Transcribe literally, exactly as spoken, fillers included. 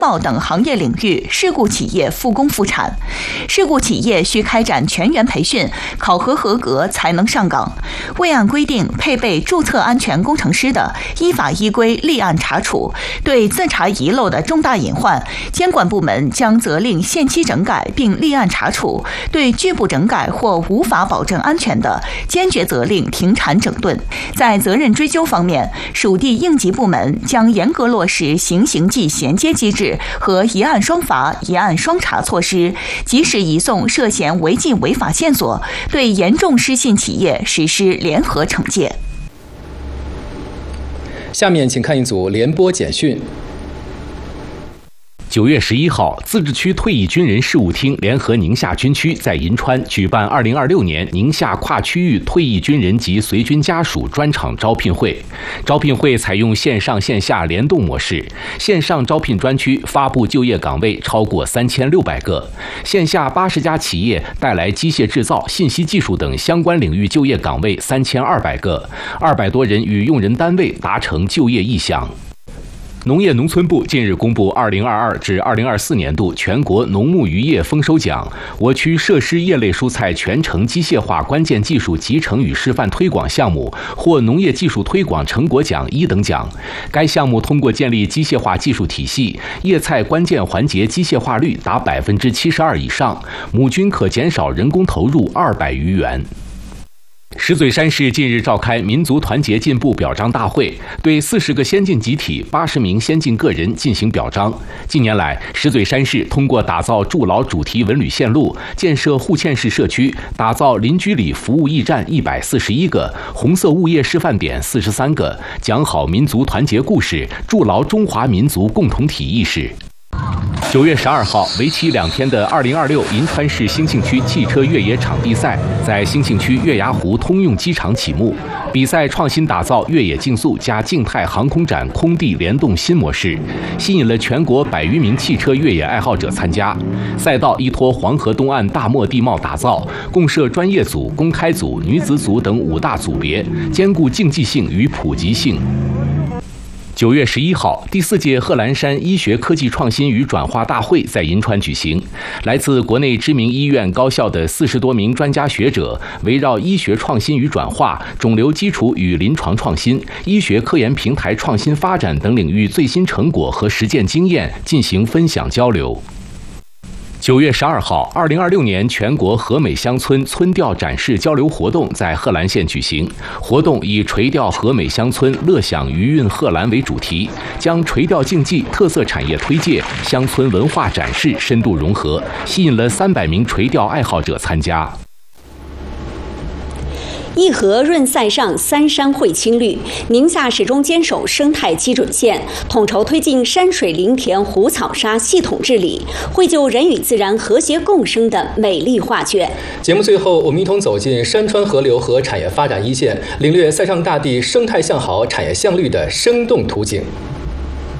贸等行业领域事故企业复工复产。事故企业需开展全员培训，考核合格才能上岗。未按规定配备注册安全工程师的，依法依规立案查处。对自查遗漏的重大隐患，监管部门将责令限期整改并立案查处。对拒不整改或无法保证安全的，坚决责令停产整顿。在责任追究方面，属地应急部门将严格落实刑刑纪衔接机制和一案双罚、一案双查措施，及时移送涉嫌违纪违法线索，对严重失信企业实施联合惩戒。 下面请看一组联播简讯。 九月十一号，自治区退役军人事务厅联合宁夏军区在银川举办二零二六年宁夏跨区域退役军人及随军家属专场招聘会。招聘会采用线上线下联动模式，线上招聘专区发布就业岗位超过三千六百个，线下八十家企业带来机械制造、信息技术等相关领域就业岗位三千二百个，二百多人与用人单位达成就业意向。农业农村部近日公布二零二二至二零二四年度全国农牧渔业丰收奖，我区涉施叶类蔬菜全程机械化关键技术集成与示范推广项目获农业技术推广成果奖一等奖。该项目通过建立机械化技术体系，叶菜关键环节机械化率达百分之七十二以上，亩均可减少人工投入二百余元。石嘴山市近日召开民族团结进步表彰大会，对四十个先进集体、八十名先进个人进行表彰。近年来，石嘴山市通过打造筑牢主题文旅线路、建设互嵌式社区、打造邻居里服务驿站一百四十一个、红色物业示范点四十三个，讲好民族团结故事，筑牢中华民族共同体意识。九月十二号，为期两天的二零二六银川市兴庆区汽车越野场地赛在兴庆区月牙湖通用机场启幕。比赛创新打造越野竞速加静态航空展空地联动新模式，吸引了全国百余名汽车越野爱好者参加。赛道依托黄河东岸大漠地貌打造，共设专业组、公开组、女子组等五大组别，兼顾竞技性与普及性。九月十一号，第四届贺兰山医学科技创新与转化大会在银川举行。来自国内知名医院、高校的四十多名专家学者，围绕医学创新与转化、肿瘤基础与临床创新、医学科研平台创新发展等领域最新成果和实践经验进行分享交流。九月十二号，二零二六年全国和美乡村村调展示交流活动在贺兰县举行。活动以垂钓和美乡村乐享余韵贺兰为主题，将垂钓竞技、特色产业推介、乡村文化展示深度融合，吸引了三百名垂钓爱好者参加。 一河润塞上，三山汇青绿。宁夏始终坚守生态基准线，统筹推进山水林田湖草沙系统治理，绘就人与自然和谐共生的美丽画卷。节目最后，我们一同走进山川河流和产业发展一线，领略塞上大地生态向好、产业向绿的生动图景。